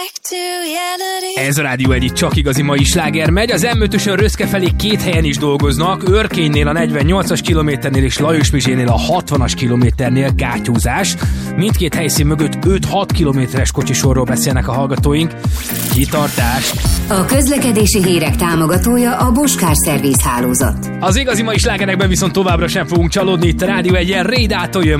Ez a Rádió egy csak igazi mai sláger megy. Az M5-ösön Röszke felé 2 helyen is dolgoznak. Örkénynél a 48-as kilométernél és Lajosmizsénél a 60-as kilométernél gátyúzás. Mindkét helyszín mögött 5-6 kilométeres kocsisorról beszélnek a hallgatóink. Kitartás! A közlekedési hírek támogatója a Boskár Szerviz hálózat. Az igazi mai slágerekben viszont továbbra sem fogunk csalódni. Itt a Rádió egyen Rédától jön